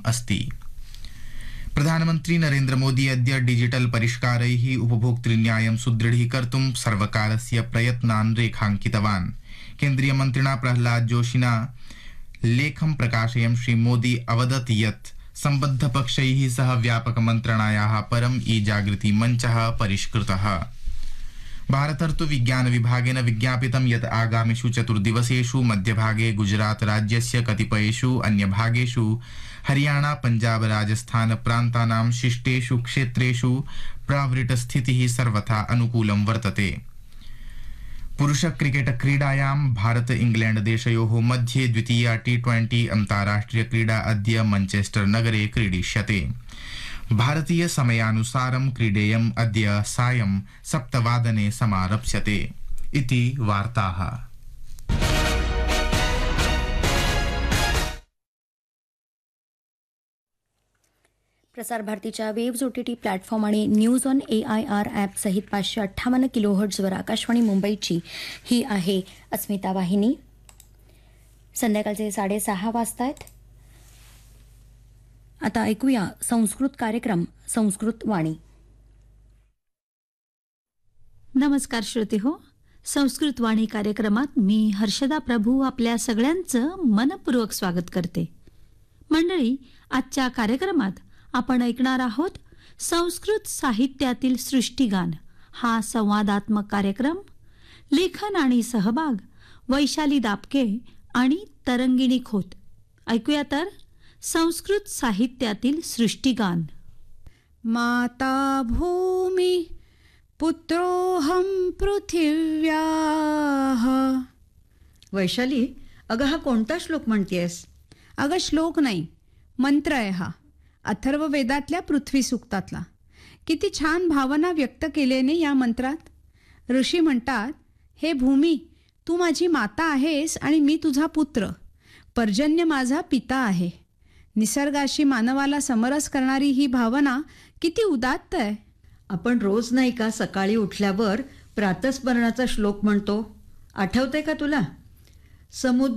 अस्ति। प्रधानमन्त्री नरेन्द्र मोदी अद्य डिजिटल परिष्कारैः उपभोक्तृन्यायं सुदृढीकर्तुं सर्वकारस्य प्रयत्नान् रेखाङ्कितवान्। केन्द्रीय मन्त्रिणा प्रह्लाद जोशिना लेखं प्रकाशयन् श्री मोदी अवदत् यत् सम्बद्धपक्षैः सह व्यापकमन्त्रणायाः परम् ई-जागृति मञ्चः परिष्कृतः। भारतर्तु विज्ञान विभागेन विज्ञापितं यत् आगामिषु 4 दिवसेषु मध्यभागे गुजरात राज्यस्य कतिपयेषु अन्यभागेषु हरियाणा पंजाब राजस्थान प्रान्तानां शिष्टेषु क्षेत्रेषु प्रावृट्स्थितिः सर्वथा अनुकूलं वर्तते। पुरुष क्रिकेट क्रीडायां भारत इंग्लैंड देशयोः मध्ये द्वितीया T20 अन्ताराष्ट्रिय क्रीडा अद्य मैनचेस्टर नगरे क्रीडिष्यते। भारतीय समयानुसारं क्रीडेयम् अद्य सायं 7 वादने समारप्स्यते। इति वार्ताः। प्रसार भारतीच्या वेव्ज OTT प्लॅटफॉर्म आणि न्यूज ऑन AIR ॲप सहित 558 किलोहर्ट्झवर आकाशवाणी मुंबईची ही आहे अस्मिता वाहिनी। संध्याकाळचे 6:30 वाजतायत। आता ऐकूया संस्कृत कार्यक्रम संस्कृत वाणी। नमस्कार श्रोते हो, संस्कृत वाणी कार्यक्रमात मी हर्षदा प्रभू आपल्या सगळ्यांचं मनपूर्वक स्वागत करते। मंडळी, आजच्या कार्यक्रमात आपण ऐकणार आहोत संस्कृत साहित्यातील सृष्टिगान हा संवादात्मक कार्यक्रम। लेखन आणि सहभाग वैशाली दापके आणि तरंगिणी खोत। ऐकूया तर संस्कृत साहित्यातील सृष्टिगान। माता भूमि पुत्रोऽहं पृथिव्याः। वैशाली, अगं हा कोणता श्लोक म्हणतेस? अगं श्लोक नाही, मंत्र आहे हा, अथर्ववेदातल्या पृथ्वी सूक्तातला। किती छान भावना व्यक्त केल्याने या मंत्रात। ऋषी म्हणतात, हे भूमी, तू माझी माता आहेस आणि मी तुझा पुत्र। पर्जन्य माझा पिता आहे। निसर्गाशी मानवाला समरस करणारी ही भावना किती उदात्त आहे। आपण रोज नाही का सकाळी उठल्यावर प्रातस्मरणाचा श्लोक म्हणतो, आठवते का तुला? समुद्र